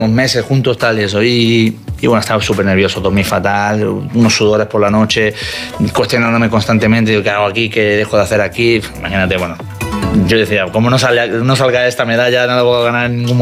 meses juntos, tal y eso. Y bueno, estaba súper nervioso, dormí fatal, unos sudores por la noche, cuestionándome constantemente, digo, ¿qué hago aquí? ¿Qué dejo de hacer aquí? Imagínate, bueno. Yo decía, como no salga esta medalla, no la puedo ganar en ningún momento.